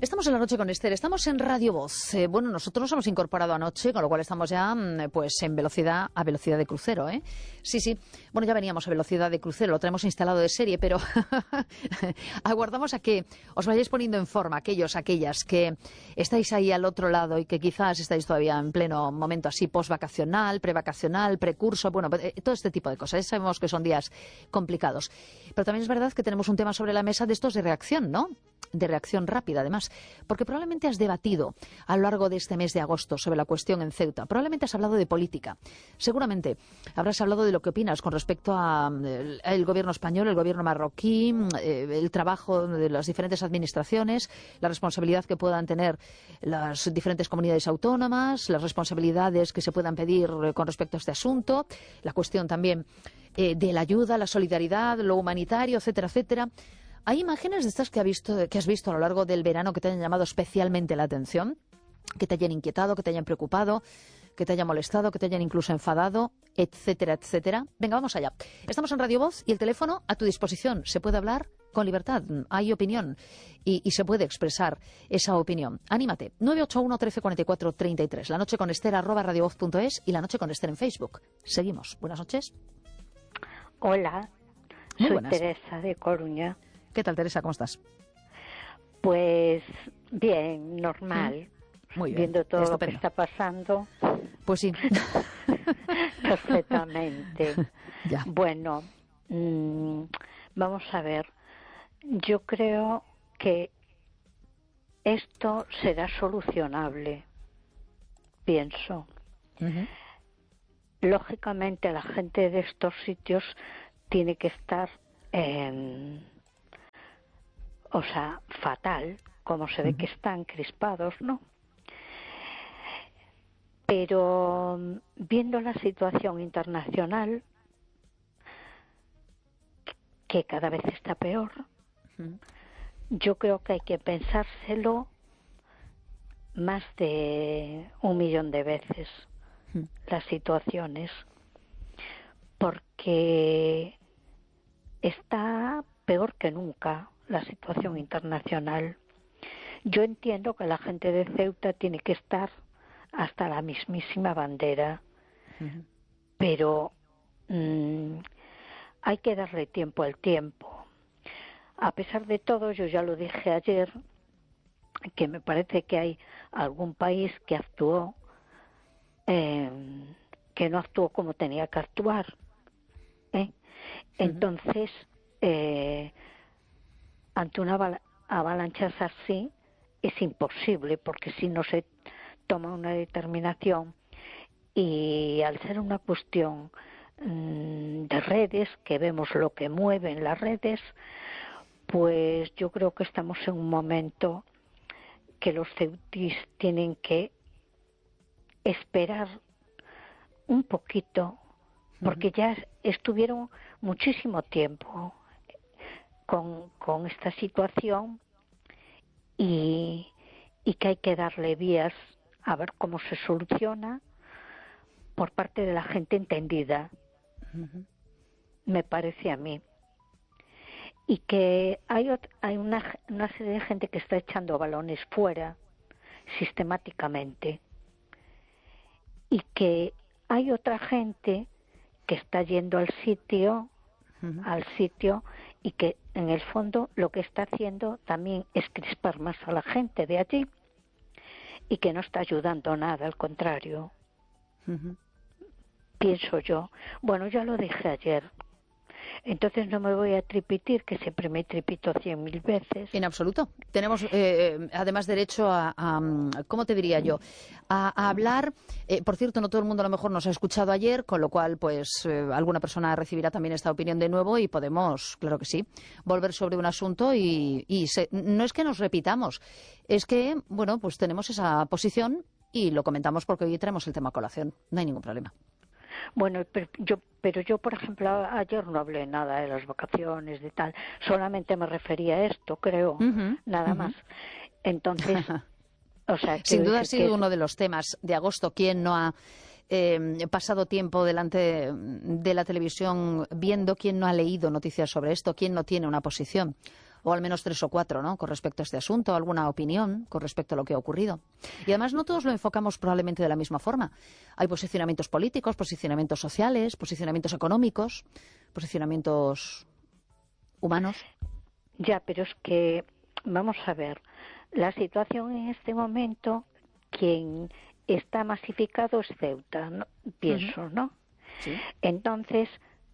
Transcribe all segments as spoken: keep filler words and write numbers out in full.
Estamos en la noche con Esther, estamos en Radio Voz. Eh, bueno, nosotros nos hemos incorporado anoche, con lo cual estamos ya pues en velocidad a velocidad de crucero, ¿eh? Sí, sí. Bueno, ya veníamos a velocidad de crucero, lo tenemos instalado de serie, pero aguardamos a que os vayáis poniendo en forma, aquellos, aquellas que estáis ahí al otro lado y que quizás estáis todavía en pleno momento así post-vacacional, prevacacional, precurso, bueno, todo este tipo de cosas. Sabemos que son días complicados. Pero también es verdad que tenemos un tema sobre la mesa de estos de reacción, ¿no? De reacción rápida, además, porque probablemente has debatido a lo largo de este mes de agosto sobre la cuestión en Ceuta. Probablemente has hablado de política. Seguramente habrás hablado de lo que opinas con respecto al gobierno español, el gobierno marroquí, eh, el trabajo de las diferentes administraciones, la responsabilidad que puedan tener las diferentes comunidades autónomas, las responsabilidades que se puedan pedir con respecto a este asunto, la cuestión también eh, de la ayuda, la solidaridad, lo humanitario, etcétera, etcétera. ¿Hay imágenes de estas que, ha visto, que has visto a lo largo del verano que te hayan llamado especialmente la atención? ¿Que te hayan inquietado, que te hayan preocupado, que te hayan molestado, que te hayan incluso enfadado, etcétera, etcétera? Venga, vamos allá. Estamos en Radio Voz y el teléfono a tu disposición. Se puede hablar con libertad, hay opinión y, y se puede expresar esa opinión. Anímate. nueve ocho uno, trece, cuarenta y cuatro, treinta y tres. La noche con Esther, arroba radiovoz punto es y la noche con Esther en Facebook. Seguimos. Buenas noches. Hola, Muy soy buenas. Teresa de Coruña. ¿Qué tal, Teresa? ¿Cómo estás? Pues bien, normal. Muy bien. Viendo todo Estupendo. lo que está pasando. Pues sí. Perfectamente. Ya. Bueno, mmm, vamos a ver. Yo creo que esto será solucionable, pienso. Uh-huh. Lógicamente la gente de estos sitios tiene que estar en... o sea, fatal, como se ve que están crispados, ¿no? Pero viendo la situación internacional, que cada vez está peor, uh-huh. yo creo que hay que pensárselo más de un millón de veces, uh-huh. las situaciones, porque está peor que nunca la situación internacional. Yo entiendo que la gente de Ceuta tiene que estar hasta la mismísima bandera, uh-huh. pero mmm, hay que darle tiempo al tiempo. A pesar de todo, yo ya lo dije ayer, que me parece que hay algún país que actuó, eh, que no actuó como tenía que actuar, ¿eh? Uh-huh. Entonces, eh, ante una avalancha así es imposible, porque si no se toma una determinación, y al ser una cuestión mmm, de redes, que vemos lo que mueven las redes, pues yo creo que estamos en un momento que los ceutíes tienen que esperar un poquito, porque ya estuvieron muchísimo tiempo Con, con esta situación y, y que hay que darle vías a ver cómo se soluciona por parte de la gente entendida, uh-huh. me parece a mí. Y que hay, ot- hay una, una serie de gente que está echando balones fuera sistemáticamente y que hay otra gente que está yendo al sitio, uh-huh. al sitio y que en el fondo lo que está haciendo también es crispar más a la gente de allí y que no está ayudando nada, al contrario. Uh-huh. Pienso yo. Bueno, ya lo dije ayer. Entonces no me voy a tripitir, que siempre me tripito cien mil veces. En absoluto. Tenemos, eh, además, derecho a, a, ¿cómo te diría yo?, a, a hablar. Eh, por cierto, no todo el mundo a lo mejor nos ha escuchado ayer, con lo cual, pues, eh, alguna persona recibirá también esta opinión de nuevo y podemos, claro que sí, volver sobre un asunto y, y se, no es que nos repitamos, es que, bueno, pues tenemos esa posición y lo comentamos porque hoy traemos el tema a colación. No hay ningún problema. Bueno, pero yo, pero yo, por ejemplo, ayer no hablé nada de las vacaciones, de tal. Solamente me refería a esto, creo, uh-huh, nada uh-huh. más. Entonces, o sea... Sin duda ha sido que... uno de los temas de agosto. ¿Quién no ha eh, pasado tiempo delante de la televisión viendo? ¿Quién no ha leído noticias sobre esto? ¿Quién no tiene una posición? o al menos tres o cuatro, ¿no?, con respecto a este asunto, alguna opinión con respecto a lo que ha ocurrido. Y además no todos lo enfocamos probablemente de la misma forma. Hay posicionamientos políticos, posicionamientos sociales, posicionamientos económicos, posicionamientos humanos. Ya, pero es que, vamos a ver, la situación en este momento, quien está masificado es Ceuta, ¿no? Pienso, uh-huh. ¿no? Sí. Entonces,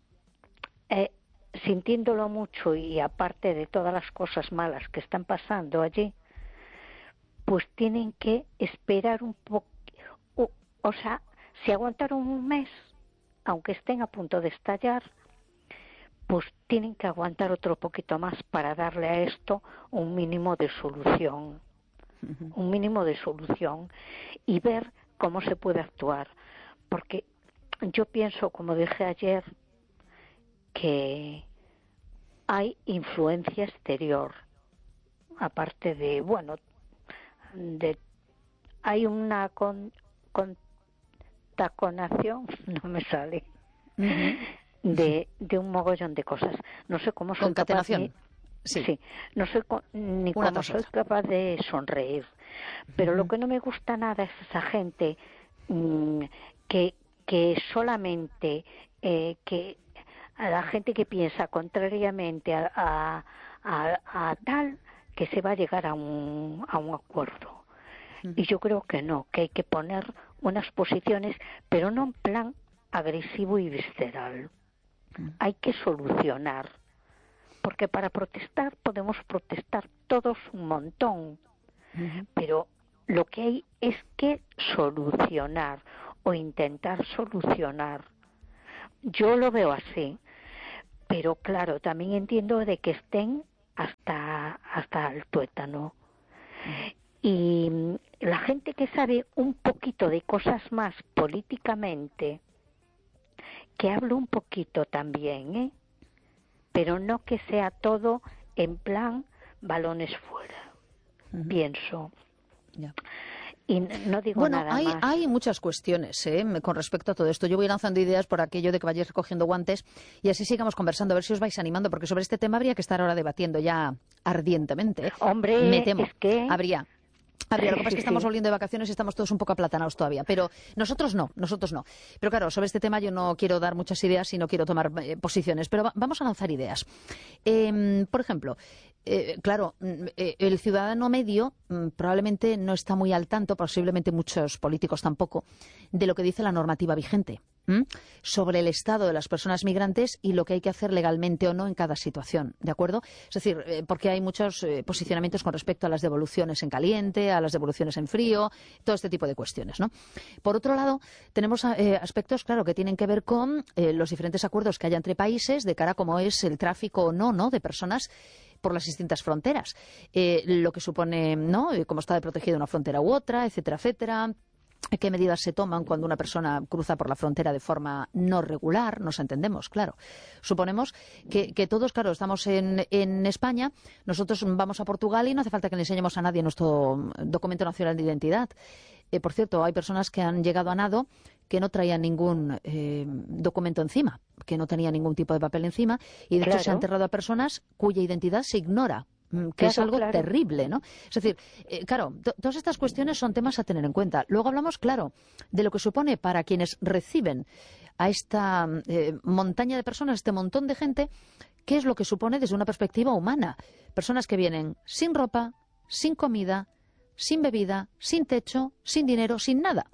eh, sintiéndolo mucho y aparte de todas las cosas malas que están pasando allí, pues tienen que esperar un poco, o, o sea, si aguantaron un mes, aunque estén a punto de estallar, pues tienen que aguantar otro poquito más para darle a esto un mínimo de solución, uh-huh. un mínimo de solución y ver cómo se puede actuar, porque yo pienso, como dije ayer, que hay influencia exterior, aparte de, bueno, de hay una con, contaminación, no me sale, uh-huh. de, de un mogollón de cosas. No sé cómo soy capaz de, sí. sí, no sé co, ni una cómo soy capaz de sonreír, pero uh-huh. lo que no me gusta nada es esa gente mmm, que que solamente eh, que a la gente que piensa contrariamente a, a, a, a tal que se va a llegar a un, a un acuerdo. Uh-huh. Y yo creo que no, que hay que poner unas posiciones, pero no en plan agresivo y visceral. Uh-huh. Hay que solucionar, porque para protestar podemos protestar todos un montón, uh-huh. pero lo que hay es que solucionar o intentar solucionar. Yo lo veo así, pero claro, también entiendo de que estén hasta hasta el tuétano. Y la gente que sabe un poquito de cosas más políticamente, que hable un poquito también, ¿eh? Pero no que sea todo en plan balones fuera, uh-huh. pienso. Yeah. Y no digo bueno, nada hay, más. hay muchas cuestiones ¿eh? con respecto a todo esto. Yo voy lanzando ideas por aquello de que vayáis recogiendo guantes y así sigamos conversando, a ver si os vais animando, porque sobre este tema habría que estar ahora debatiendo ya ardientemente. ¿eh? Hombre, me temo, es que... habría... Habría, lo que pasa sí, es que estamos sí. volviendo de vacaciones y estamos todos un poco aplatanados todavía, pero nosotros no, nosotros no. Pero claro, sobre este tema yo no quiero dar muchas ideas y no quiero tomar eh, posiciones, pero va, vamos a lanzar ideas. Eh, por ejemplo, eh, claro, eh, el ciudadano medio mm, probablemente no está muy al tanto, posiblemente muchos políticos tampoco, de lo que dice la normativa vigente ¿m? sobre el estado de las personas migrantes y lo que hay que hacer legalmente o no en cada situación, ¿de acuerdo? Es decir, eh, porque hay muchos eh, posicionamientos con respecto a las devoluciones en caliente, a las devoluciones en frío, todo este tipo de cuestiones, ¿no? Por otro lado, tenemos eh, aspectos, claro, que tienen que ver con eh, los diferentes acuerdos que haya entre países de cara a cómo es el tráfico o no, ¿no?, de personas por las distintas fronteras, eh, lo que supone, ¿no?, cómo está protegida una frontera u otra, etcétera, etcétera. ¿Qué medidas se toman cuando una persona cruza por la frontera de forma no regular? Nos entendemos, claro. Suponemos que, que todos, claro, estamos en, en España, nosotros vamos a Portugal y no hace falta que le enseñemos a nadie nuestro documento nacional de identidad. Eh, por cierto, hay personas que han llegado a nado que no traían ningún eh, documento encima, que no tenían ningún tipo de papel encima, y de claro. hecho se ha enterrado a personas cuya identidad se ignora, que claro, es algo claro. terrible, ¿no? Es decir, eh, claro, todas estas cuestiones son temas a tener en cuenta. Luego hablamos, claro, de lo que supone para quienes reciben a esta eh, montaña de personas, este montón de gente, qué es lo que supone desde una perspectiva humana. Personas que vienen sin ropa, sin comida, sin bebida, sin techo, sin dinero, sin nada.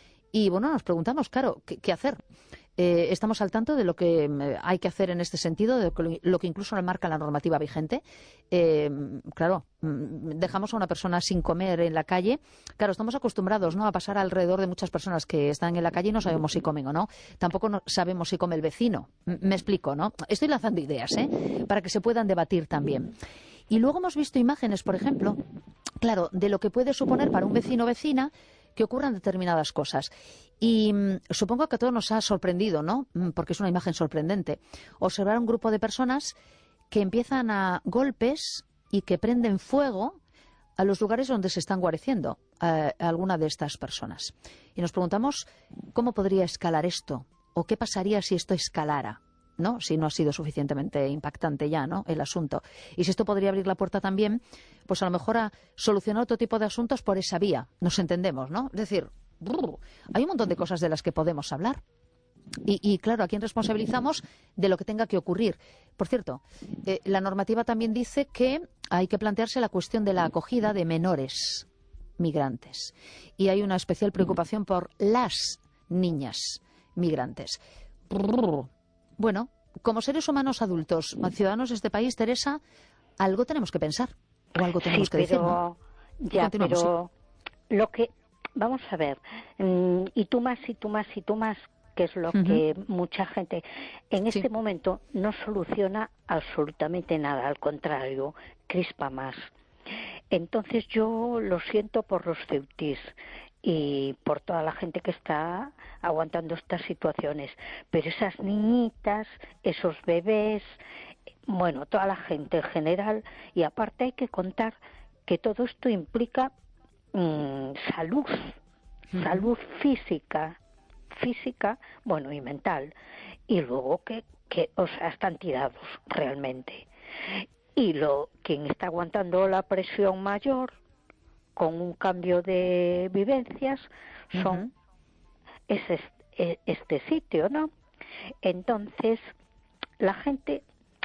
Y bueno, nos preguntamos, claro, ¿qué, qué hacer? Eh, estamos al tanto de lo que eh, hay que hacer en este sentido, de lo que incluso marca la normativa vigente. Eh, claro, dejamos a una persona sin comer en la calle. Claro, estamos acostumbrados, ¿no?, a pasar alrededor de muchas personas que están en la calle y no sabemos si comen o no. Tampoco no sabemos si come el vecino. Me explico, ¿no? Estoy lanzando ideas, ¿eh?, para que se puedan debatir también. Y luego hemos visto imágenes, por ejemplo, claro, de lo que puede suponer para un vecino o vecina que ocurran determinadas cosas. Y mmm, supongo que a todos nos ha sorprendido, ¿no?, porque es una imagen sorprendente, observar un grupo de personas que empiezan a golpes y que prenden fuego a los lugares donde se están guareciendo a, a alguna de estas personas. Y nos preguntamos cómo podría escalar esto, o qué pasaría si esto escalara. ¿no? Si no ha sido suficientemente impactante ya, ¿no?, el asunto. Y si esto podría abrir la puerta también, pues a lo mejor a solucionar otro tipo de asuntos por esa vía. Nos entendemos, ¿no? Es decir, brr, hay un montón de cosas de las que podemos hablar. Y, y claro, ¿a quién responsabilizamos de lo que tenga que ocurrir? Por cierto, eh, la normativa también dice que hay que plantearse la cuestión de la acogida de menores migrantes. Y hay una especial preocupación por las niñas migrantes. Brr. Bueno, como seres humanos adultos, ciudadanos de este país, Teresa, algo tenemos que pensar o algo tenemos sí, que decir, ¿no? Ya, pero sí. Lo que... Vamos a ver, y tú más, y tú más, y tú más, que es lo uh-huh. que mucha gente en este sí. momento no soluciona absolutamente nada, al contrario, crispa más. Entonces yo lo siento por los ceutís y por toda la gente que está aguantando estas situaciones, pero esas niñitas, esos bebés, bueno, toda la gente en general, y aparte hay que contar que todo esto implica mmm, salud, uh-huh. salud física, física, bueno, y mental, y luego que, que o sea, están tirados realmente. Y lo quien está aguantando la presión mayor con un cambio de vivencias son uh-huh. es este, este sitio, ¿no? Entonces, la gente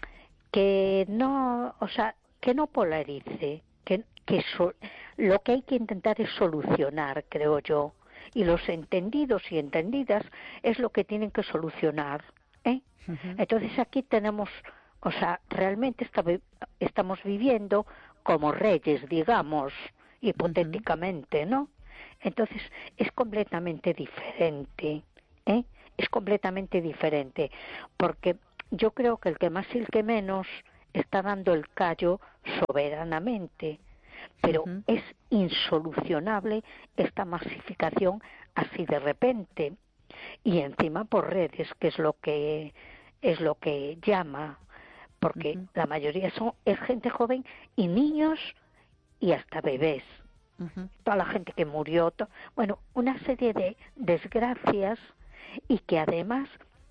que no, o sea, que no polarice, que, que so, lo que hay que intentar es solucionar, creo yo. Y los entendidos y entendidas es lo que tienen que solucionar, ¿eh? Uh-huh. Entonces aquí tenemos, o sea, realmente está, estamos viviendo como reyes, digamos, hipotéticamente, ¿no? Entonces es completamente diferente, ¿eh? Es completamente diferente, porque yo creo que el que más y el que menos está dando el callo soberanamente. Pero uh-huh. es insolucionable esta masificación así de repente y encima por redes, que es lo que es lo que llama, porque uh-huh. la mayoría son es gente joven y niños y hasta bebés. Uh-huh. Toda la gente que murió, to, bueno, una serie de desgracias y que además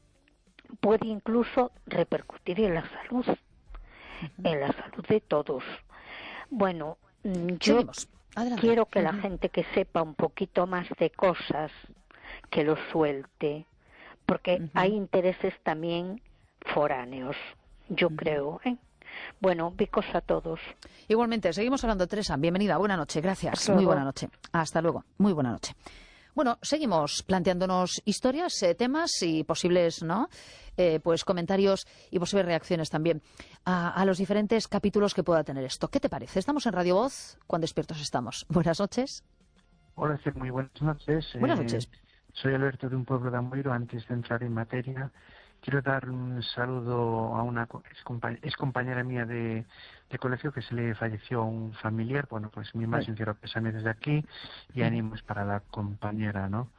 puede incluso repercutir en la salud, uh-huh. en la salud de todos. Bueno, yo quiero que la gente que sepa un poquito más de cosas, que lo suelte, porque uh-huh. hay intereses también foráneos, yo uh-huh. creo, ¿eh? Bueno, bicos a todos. Igualmente, seguimos hablando, Teresa. Bienvenida, buena noche, gracias. Muy buena noche. Hasta luego, muy buena noche. Bueno, seguimos planteándonos historias, eh, temas y posibles, ¿no? Eh, pues comentarios y posibles reacciones también a, a los diferentes capítulos que pueda tener esto. ¿Qué te parece? Estamos en Radio Voz. ¿Cuán despiertos estamos? Buenas noches. Hola, sí, muy buenas noches. Buenas noches. Eh, soy Alberto de un pueblo de Amboiro. Antes de entrar en materia, quiero dar un saludo a una ex compañera mía de, de colegio que se le falleció un familiar. Bueno, pues mi más sincero pésame desde aquí y ánimos para la compañera, ¿no?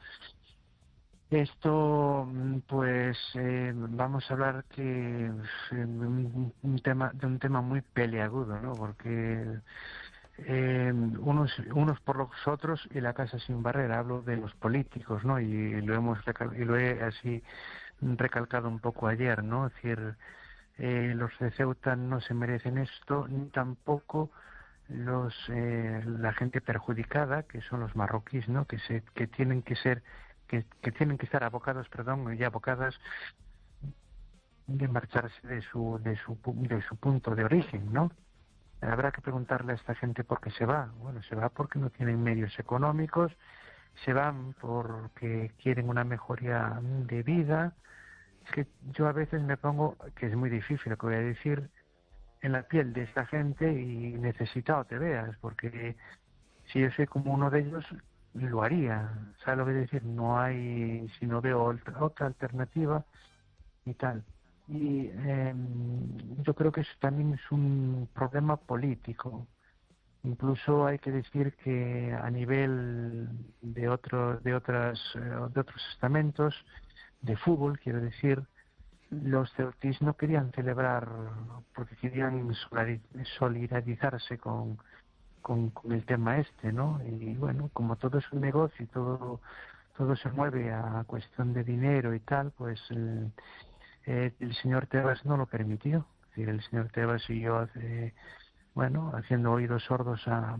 Esto, pues, eh, vamos a hablar que eh, un, un tema de un tema muy peliagudo, ¿no? Porque eh, unos unos por los otros y la casa sin barrera. Hablo de los políticos, ¿no? Y lo hemos y lo he así recalcado un poco ayer, ¿no? Es decir, eh, los de Ceuta no se merecen esto, ni tampoco los eh, la gente perjudicada, que son los marroquíes, ¿no? Que se que tienen que ser que, que tienen que estar abocados, perdón, y abocadas de marcharse de su de su de su punto de origen, ¿no? Habrá que preguntarle a esta gente por qué se va. Bueno, se va porque no tienen medios económicos, se van porque quieren una mejoría de vida. Es que yo a veces me pongo, que es muy difícil lo que voy a decir, en la piel de esta gente y necesitado te veas, porque si yo soy como uno de ellos, lo haría. ¿Sabes lo que quiero decir? No hay, si no veo otra, otra alternativa y tal. Y eh, yo creo que eso también es un problema político. Incluso hay que decir que a nivel de otros de otras de otros estamentos de fútbol, quiero decir, los ceutís no querían celebrar porque querían solidarizarse con, con, con el tema este, ¿no? Y bueno, como todo es un negocio y todo todo se mueve a cuestión de dinero y tal, pues eh, eh, el señor Tebas no lo permitió. Es decir, el señor Tebas siguió hace, bueno, haciendo oídos sordos a,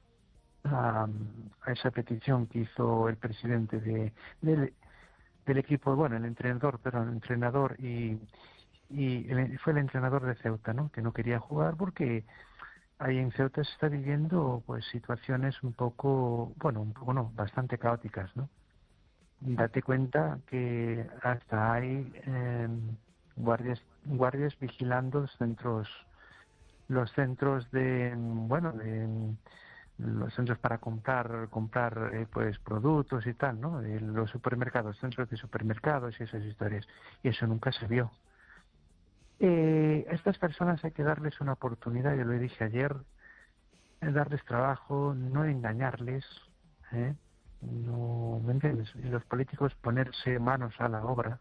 a, a esa petición que hizo el presidente de, del, del equipo, bueno, el entrenador, perdón, el entrenador y, y el, fue el entrenador de Ceuta, ¿no? Que no quería jugar porque ahí en Ceuta se está viviendo pues situaciones un poco, bueno, un poco no, bastante caóticas, ¿no? Date cuenta que hasta hay eh, guardias guardias vigilando los centros los centros de bueno de los centros para comprar comprar eh, pues productos y tal, ¿no? De los supermercados, centros de supermercados y esas historias, y eso nunca se vio. Eh, a estas personas hay que darles una oportunidad, yo lo dije ayer, eh, darles trabajo, no engañarles, ¿eh? No, ¿me entiendes? Y los políticos ponerse manos a la obra,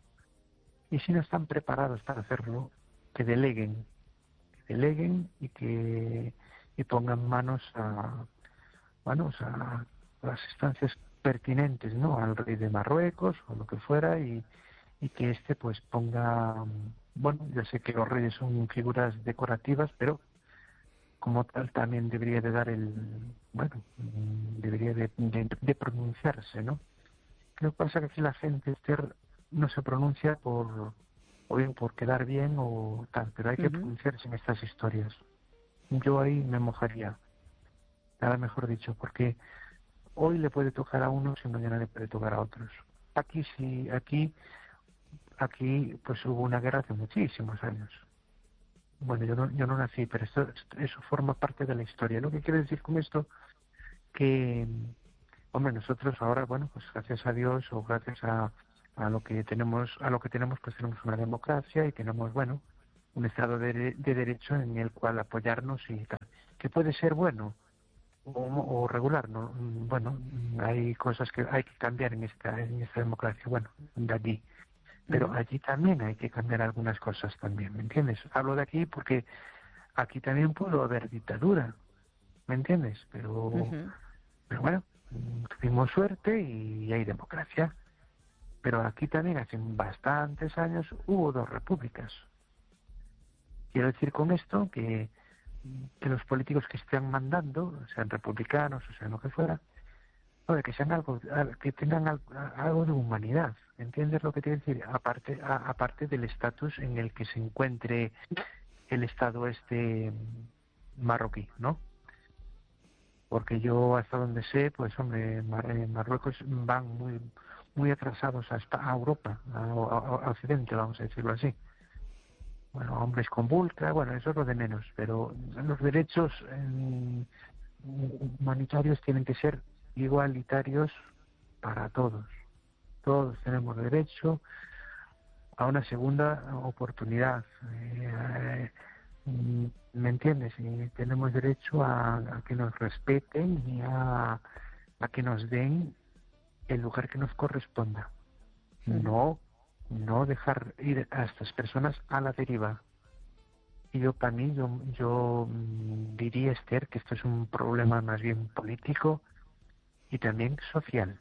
y si no están preparados para hacerlo, que deleguen, que deleguen y que y pongan manos a manos a las instancias pertinentes, ¿no? Al rey de Marruecos o lo que fuera, y, y que este pues ponga, bueno, ya sé que los reyes son figuras decorativas, pero como tal también debería de dar el, bueno, debería de, de, de pronunciarse, ¿no? Lo que pasa es que aquí la gente, Esther, no se pronuncia por, o bien por quedar bien o tal, pero hay que Ujú. pronunciarse en estas historias. Yo ahí me mojaría, nada mejor dicho, porque hoy le puede tocar a unos y mañana le puede tocar a otros. Aquí sí, aquí, aquí pues hubo una guerra hace muchísimos años. Bueno, yo no, yo no nací, pero esto, eso forma parte de la historia. Lo que quiero decir con esto, que, hombre, nosotros ahora, bueno, pues gracias a Dios o gracias a, a lo que tenemos, a lo que tenemos, pues tenemos una democracia y tenemos, bueno, un Estado de, de Derecho en el cual apoyarnos y tal. Que puede ser bueno o, o regular, ¿no? Bueno, hay cosas que hay que cambiar en esta, en esta democracia, bueno, de allí. Pero Ujú. allí también hay que cambiar algunas cosas también, ¿me entiendes? Hablo de aquí porque aquí también pudo haber dictadura, ¿me entiendes? Pero, Ujú. pero bueno, mm, tuvimos suerte y hay democracia. Pero aquí también hace bastantes años hubo dos repúblicas. Quiero decir con esto que, que los políticos que estén mandando, sean republicanos o sean lo que fuera, oye, que sean algo, que tengan algo, algo de humanidad. ¿Entiendes lo que quiero decir? Aparte, a- aparte del estatus en el que se encuentre el Estado este marroquí, ¿no? Porque yo hasta donde sé, pues hombre, Mar- en Marruecos van muy muy atrasados hasta a Europa, a, a- a Occidente, vamos a decirlo así. Bueno, hombres con vulca, bueno, eso es lo de menos, pero los derechos eh, humanitarios tienen que ser igualitarios para todos. Todos tenemos derecho a una segunda oportunidad. Eh, eh, ¿Me entiendes? Y tenemos derecho a, a que nos respeten y a, a que nos den el lugar que nos corresponda. Ujú. No, no dejar ir a estas personas a la deriva. Y yo, para mí, yo, yo mm, diría, Esther, que esto es un problema más bien político y también social.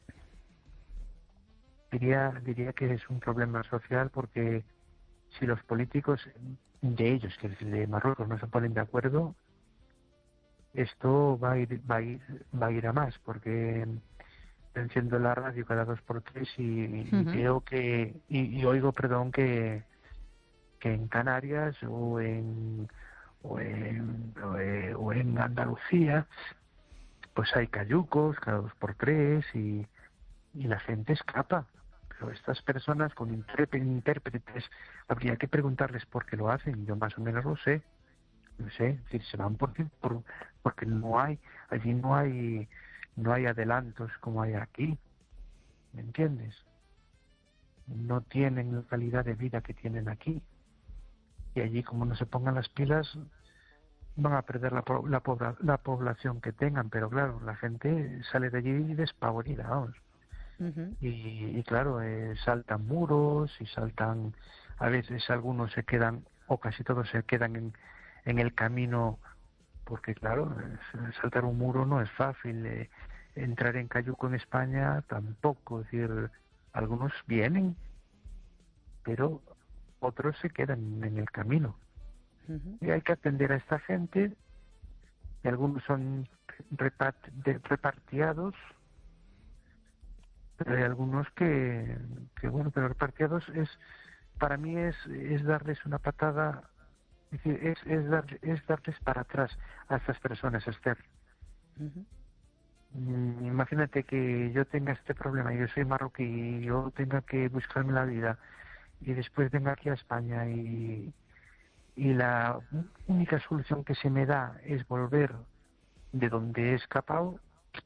Diría, diría que es un problema social porque si los políticos de ellos, que es de Marruecos, no se ponen de acuerdo, esto va a ir, va a ir, va a ir a más, porque enciendo la radio cada dos por tres y, y Ujú. veo que, y, y oigo, perdón, que, que en Canarias o en, o en, o en, o en Andalucía, pues hay cayucos cada dos por tres y, y la gente escapa. Pero estas personas con intérpre- intérpretes, habría que preguntarles por qué lo hacen. Yo más o menos lo sé. No sé, es decir, se van porque, por, porque no hay, allí no hay, no hay adelantos como hay aquí, ¿me entiendes? No tienen la calidad de vida que tienen aquí. Y allí, como no se pongan las pilas, van a perder la, po- la, pobla- la población que tengan. Pero claro, la gente sale de allí despavorida, vamos. Ujú. Y, y claro, eh, saltan muros y saltan, a veces algunos se quedan, o casi todos se quedan en, en el camino, porque claro, eh, saltar un muro no es fácil, eh, entrar en Cayuco en España tampoco, es decir, algunos vienen, pero otros se quedan en el camino. Uh-huh. Y hay que atender a esta gente, y algunos son repart- de- repartiados, pero hay algunos que, que bueno, pero repartiados es, para mí es, es darles una patada, es, decir, es, es, dar, es darles para atrás a estas personas, Esther. Uh-huh. Mm, Imagínate que yo tenga este problema, yo soy marroquí y yo tenga que buscarme la vida y después venga aquí a España y, y la única solución que se me da es volver de donde he escapado.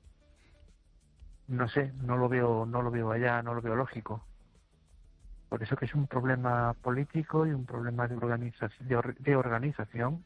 No sé, no lo veo, no lo veo allá, no lo veo lógico. Por eso que es un problema político y un problema de organización, de, or- de organización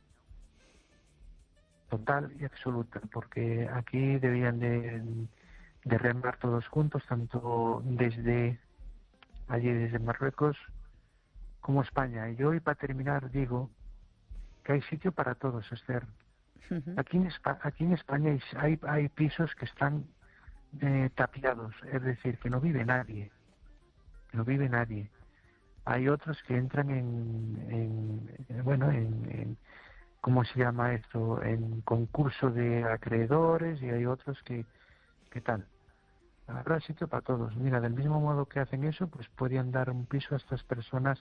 total y absoluta, porque aquí debían de, de remar todos juntos, tanto desde allí, desde Marruecos, como España. Y yo, y para terminar, digo que hay sitio para todos, Esther. Uh-huh. Aquí en, Espa- aquí en España hay, hay, hay pisos que están eh, tapiados, es decir, que no vive nadie, que no vive nadie. Hay otros que entran en, en en, bueno, en, en ¿cómo se llama esto? En concurso de acreedores, y hay otros que, ¿qué tal? Habrá sitio para todos. Mira, del mismo modo que hacen eso, pues podían dar un piso a estas personas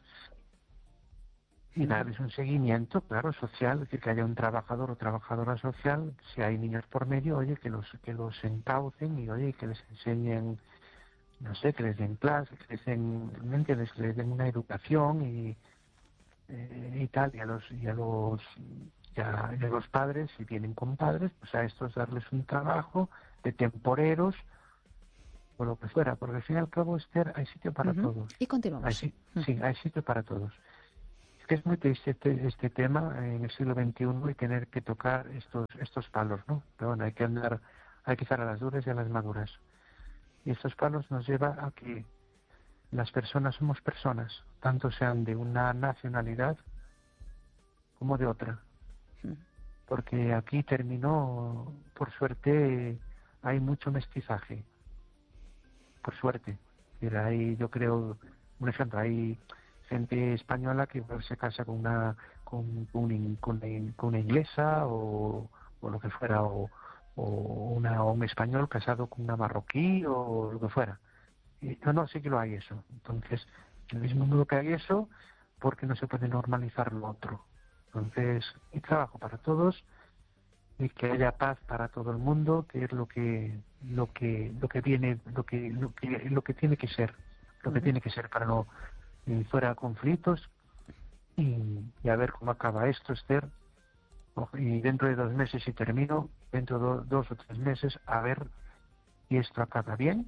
y darles un seguimiento, claro, social, es decir, que haya un trabajador o trabajadora social, si hay niños por medio, oye, que los que los encaucen y, oye, que les enseñen, no sé, que les den clases, que les den, ¿me entiendes? Que les den una educación y, eh, y tal, y a los, y a los, y a, y a los padres, si vienen con padres, pues a estos darles un trabajo de temporeros o lo que fuera, porque al fin y al cabo, Esther, hay sitio para Uh-huh. todos. Y continuamos. Hay, si- sí, hay sitio para todos. Es que es muy triste este, este tema en el siglo veintiuno y tener que tocar estos estos palos, ¿no? Pero bueno, hay que andar, hay que estar a las duras y a las maduras. Y estos palos nos lleva a que las personas somos personas, tanto sean de una nacionalidad como de otra. Uh-huh. Porque aquí terminó, por suerte, hay mucho mestizaje. Por suerte. Mira, hay, yo creo, un ejemplo, hay gente española que igual se casa con una con, con, un- con una, con una inglesa o, o lo que fuera, o, o, una, o un español casado con una marroquí o lo que fuera. Y, no, no, sí que lo hay eso. Entonces, en el mismo modo que hay eso, ¿por qué no se puede normalizar lo otro? Entonces, hay trabajo para todos y que haya paz para todo el mundo, que es lo que lo que lo que viene, lo que lo que lo que tiene que ser, lo que Uh-huh. tiene que ser para no y fuera conflictos y, y a ver cómo acaba esto, Esther. O- Y dentro de dos meses, si termino, dentro de do- dos o tres meses, a ver si esto acaba bien.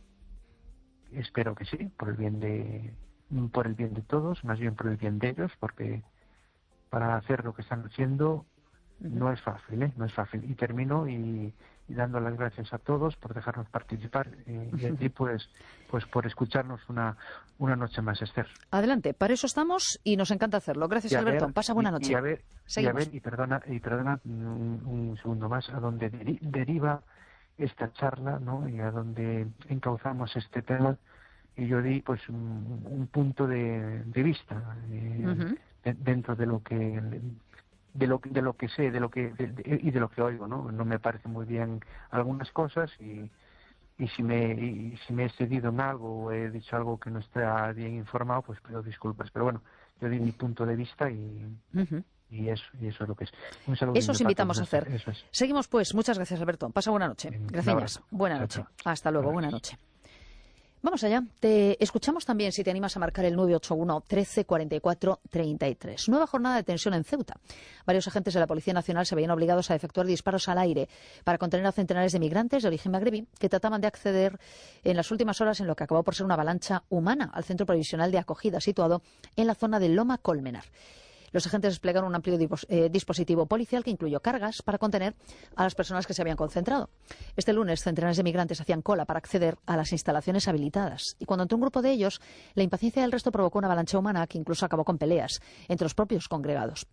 Espero que sí, por el bien de por el bien de todos, más bien por el bien de ellos, porque para hacer lo que están haciendo Uh-huh. no es fácil, ¿eh? No es fácil. Y termino y, y dando las gracias a todos por dejarnos participar eh, y a ti pues pues por escucharnos una una noche más, Esther. Adelante, para eso estamos y nos encanta hacerlo. Gracias, Y a Alberto. ver, Pasa y, buena noche. y a ver, y a Seguimos. ver, y perdona, y perdona un, un segundo más, a donde deri- deriva esta charla, ¿no? Y a donde encauzamos este tema, y yo di pues un, un punto de, de vista eh, Uh-huh. de- dentro de lo que de lo de lo que sé, de lo que de- de- y de lo que oigo, ¿no? No me parece muy bien algunas cosas y y si me y si me he excedido en algo o he dicho algo que no está bien informado, pues pido disculpas. Pero bueno, yo di mi punto de vista y, Uh-huh. y eso y eso es lo que es. Un saludo Eso os invitamos a hacer. Eso es. Seguimos pues. Muchas gracias, Alberto. Pasa buena noche. Un Gracias. abrazo. Buena Chao, noche. chao. Hasta luego. Abrazo. Buena noche. Vamos allá. Te escuchamos también si te animas a marcar el nueve ocho uno, trece, cuarenta y cuatro, treinta y tres. Nueva jornada de tensión en Ceuta. Varios agentes de la Policía Nacional se veían obligados a efectuar disparos al aire para contener a centenares de migrantes de origen magrebí que trataban de acceder en las últimas horas en lo que acabó por ser una avalancha humana al centro provisional de acogida situado en la zona de Loma Colmenar. Los agentes desplegaron un amplio eh, dispositivo policial que incluyó cargas para contener a las personas que se habían concentrado. Este lunes, centenares de migrantes hacían cola para acceder a las instalaciones habilitadas. Y cuando entró un grupo de ellos, la impaciencia del resto provocó una avalancha humana que incluso acabó con peleas entre los propios congregados.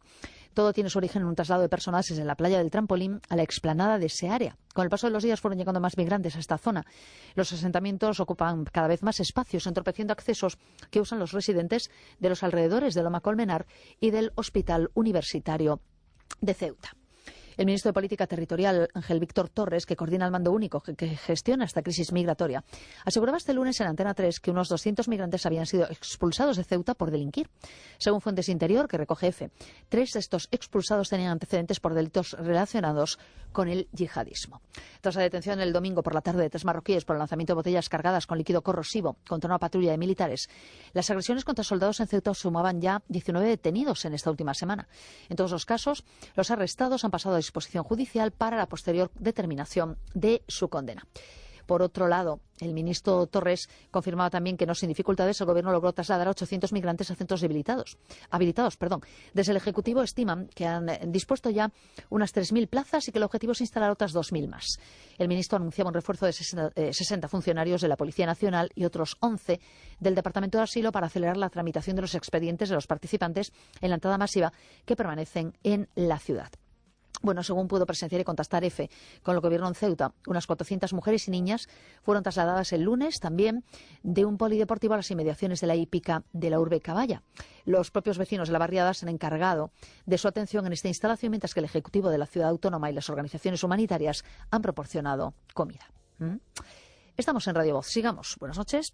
Todo tiene su origen en un traslado de personas desde la playa del Trampolín a la explanada de ese área. Con el paso de los días fueron llegando más migrantes a esta zona. Los asentamientos ocupan cada vez más espacios, entorpeciendo accesos que usan los residentes de los alrededores de Loma Colmenar y del Hospital Universitario de Ceuta. El ministro de Política Territorial, Ángel Víctor Torres, que coordina el mando único que, que gestiona esta crisis migratoria, aseguraba este lunes en Antena tres que unos doscientos migrantes habían sido expulsados de Ceuta por delinquir. Según fuentes Interior, que recoge EFE, tres de estos expulsados tenían antecedentes por delitos relacionados con el yihadismo. Tras la detención el domingo por la tarde de tres marroquíes por el lanzamiento de botellas cargadas con líquido corrosivo contra una patrulla de militares, las agresiones contra soldados en Ceuta sumaban ya diecinueve detenidos en esta última semana. En todos los casos, los arrestados han pasado a disposición judicial para la posterior determinación de su condena. Por otro lado, el ministro Torres confirmaba también que no sin dificultades el Gobierno logró trasladar a ochocientos migrantes a centros habilitados. habilitados perdón. Desde el Ejecutivo estiman que han dispuesto ya unas tres mil plazas y que el objetivo es instalar otras dos mil más. El ministro anunciaba un refuerzo de sesenta funcionarios de la Policía Nacional y otros once del Departamento de Asilo para acelerar la tramitación de los expedientes de los participantes en la entrada masiva que permanecen en la ciudad. Bueno, según pudo presenciar y contestar EFE con el Gobierno en Ceuta, unas cuatrocientas mujeres y niñas fueron trasladadas el lunes también de un polideportivo a las inmediaciones de la hípica de la urbe Caballa. Los propios vecinos de la barriada se han encargado de su atención en esta instalación, mientras que el Ejecutivo de la Ciudad Autónoma y las organizaciones humanitarias han proporcionado comida. ¿Mm? Estamos en Radio Voz. Sigamos. Buenas noches.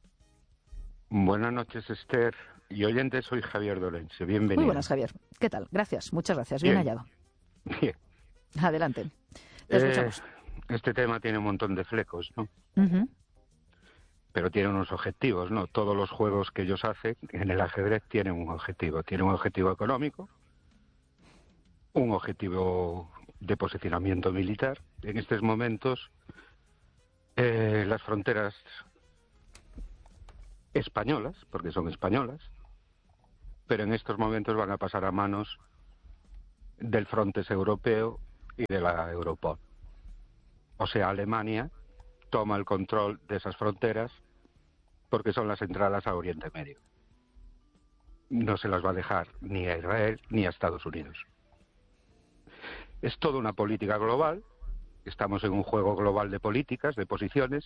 Buenas noches, Esther. Y oyente, soy Javier Dolense. Bienvenido. Muy buenas, Javier. ¿Qué tal? Gracias. Muchas gracias. Bien, Bien. hallado. Bien. Adelante. Te escuchamos. Eh, este tema tiene un montón de flecos, ¿no? Uh-huh. Pero tiene unos objetivos, ¿no? Todos los juegos que ellos hacen en el ajedrez tienen un objetivo. Tienen un objetivo económico, un objetivo de posicionamiento militar. En estos momentos, eh, las fronteras españolas, porque son españolas, pero en estos momentos van a pasar a manos del Frontex europeo y de la Europol. O sea, Alemania toma el control de esas fronteras porque son las entradas a Oriente Medio. No se las va a dejar ni a Israel ni a Estados Unidos. Es toda una política global. Estamos en un juego global de políticas, de posiciones,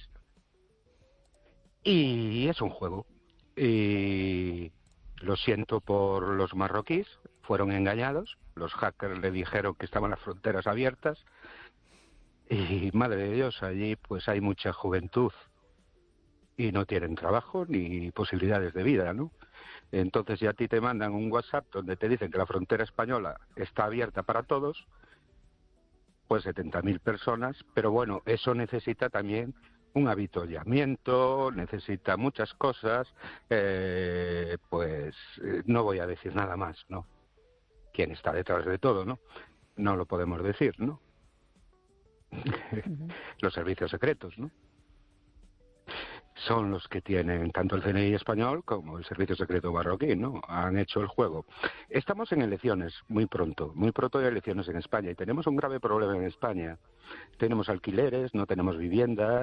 y es un juego. Y lo siento por los marroquíes, fueron engañados. Los hackers le dijeron que estaban las fronteras abiertas y, madre de Dios, allí pues hay mucha juventud y no tienen trabajo ni posibilidades de vida, ¿no? Entonces ya a ti te mandan un WhatsApp donde te dicen que la frontera española está abierta para todos, pues setenta mil personas, pero bueno, eso necesita también un avituallamiento, necesita muchas cosas, eh, pues eh, no voy a decir nada más, ¿no? ¿Quién está detrás de todo, no? No lo podemos decir, ¿no? Uh-huh. Los servicios secretos, ¿no? Son los que tienen tanto el C N I español como el servicio secreto marroquí, ¿no? Han hecho el juego. Estamos en elecciones muy pronto, muy pronto hay elecciones en España y tenemos un grave problema en España. Tenemos alquileres, no tenemos viviendas.